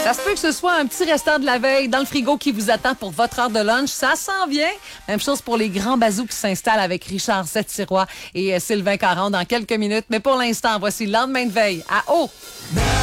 Ça se peut que ce soit un petit restant de la veille dans le frigo qui vous attend pour votre heure de lunch. Ça s'en vient. Même chose pour les grands bazous qui s'installent avec Richard Sept-Sirois et Sylvain Caron dans quelques minutes. Mais pour l'instant, voici le lendemain de veille à eau.